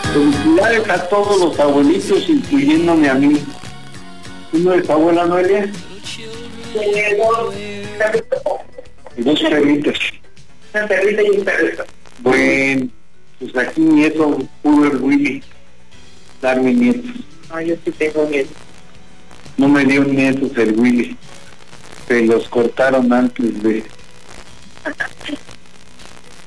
Felicidades a todos los abuelitos, incluyéndome a mí. ¿Tú no eres abuela, Noelia? Dos perritos. Una perrita y un perrito. Bueno, pues aquí nieto, pudo el Willy darme nietos. No, yo sí tengo miedo. No me dio nietos el Willy. Se los cortaron antes de